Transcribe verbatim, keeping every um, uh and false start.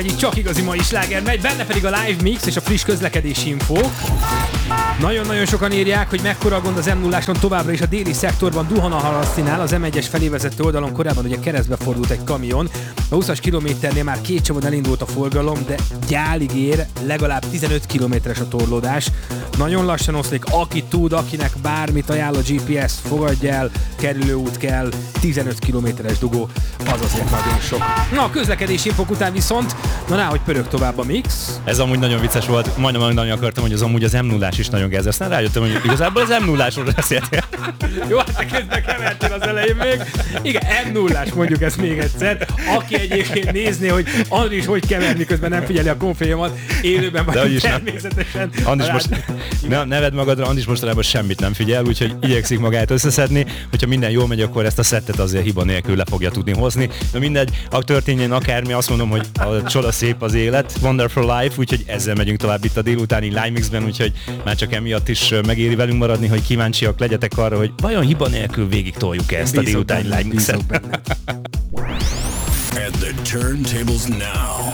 Egyik csak igazi mai sláger megy, benne pedig a live mix és a friss közlekedési info. Nagyon-nagyon sokan írják, hogy mekkora a gond az em nulláson továbbra is a déli szektorban Duhana Halasztinál, az em egyes felé vezető oldalon korábban ugye keresztbe fordult egy kamion. A húszas kilométernél már két csomódon elindult a forgalom, de gyálig ér, legalább tizenöt kilométeres a torlódás. Nagyon lassan oszlik, aki tud, akinek bármit ajánl a gé pé es, fogadj el, kerülőút kell, tizenöt kilométeres dugó, az azért nagyon sok. Na, a közlekedési infok után viszont, na ná, hogy pörög tovább a mix. Ez amúgy nagyon vicces volt, majdnem nagyon akartam, hogy az amúgy az em nullás is nagyon gáz, aztán rájöttem, hogy igazából az em nullásról beszéltél. Jó, hát te közben kevertél az elején még. Igen, em nullás mondjuk ezt még egyszer. Aki egyébként nézné, hogy Andris hogy kever, miközben nem figyeli a konféjomat, élőben vagy természetesen. Andris most, ne, neved magadra, Andris mostanában semmit nem figyel, úgyhogy igyekszik magát összeszedni. Hogyha minden jól megy, akkor ezt a szettet azért hiba nélkül le fogja tudni hozni. De mindegy, a történjen akármi, azt mondom, hogy a csoda szép az élet, wonderful life, úgyhogy ezzel megyünk tovább itt a délutáni Live Mixben, úgyhogy már csak emiatt is megéri velünk maradni, hogy kíváncsiak legyetek arra, hogy vajon hiba nélkül végig toljuk ezt a délutáni Live Mixet. And the turntables now.